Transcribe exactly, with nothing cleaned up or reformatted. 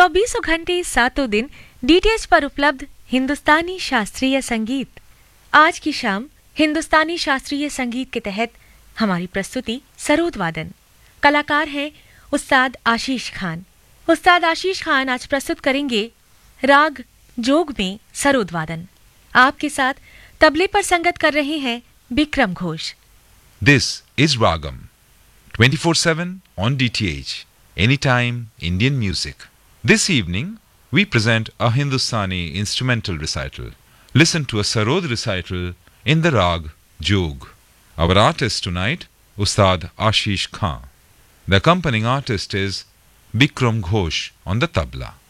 चौबीसों घंटे सातों दिन डीटीएच पर उपलब्ध हिंदुस्तानी शास्त्रीय संगीत। आज की शाम हिंदुस्तानी शास्त्रीय संगीत के तहत हमारी प्रस्तुति सरोद वादन। कलाकार हैं उस्ताद आशीष खान। उस्ताद आशीष खान आज प्रस्तुत करेंगे राग जोग में सरोद वादन। आपके साथ तबले पर संगत कर रहे हैं Bikram Ghosh. This is Ragam, twenty-four seven on D T H, anytime Indian music. This evening, we present a Hindustani instrumental recital. Listen to a Sarod recital in the Rag Jog. Our artist tonight, Ustad Ashish Khan. The accompanying artist is Bikram Ghosh on the tabla.